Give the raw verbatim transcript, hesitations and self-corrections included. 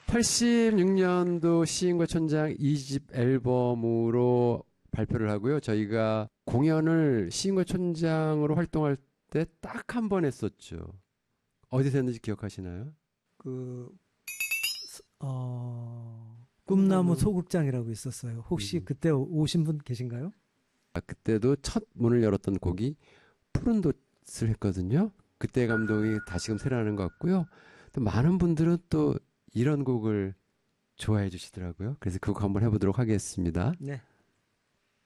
팔십육 년도 시인과 촌장 이 집 앨범으로 발표를 하고요. 저희가 공연을 시인과 촌장으로 활동할 때 딱 한 번 했었죠. 어디서 했는지 기억하시나요? 그, 어, 꿈나무 소극장이라고 있었어요. 혹시 음. 그때 오신 분 계신가요? 아, 그때도 첫 문을 열었던 곡이 푸른 돛을 했거든요. 그때 감동이 다시금 새어나는 것 같고요. 또 많은 분들은 또 이런 곡을 좋아해 주시더라고요. 그래서 그 곡 한번 해보도록 하겠습니다. 네.